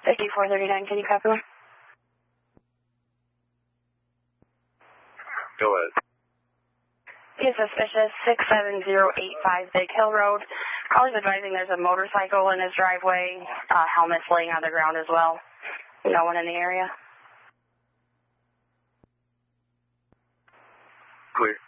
5439, can you copy one? Go ahead. He's suspicious, 67085 Big Hill Road. Caller's advising there's a motorcycle in his driveway, helmet's laying on the ground as well. No one in the area? Clear.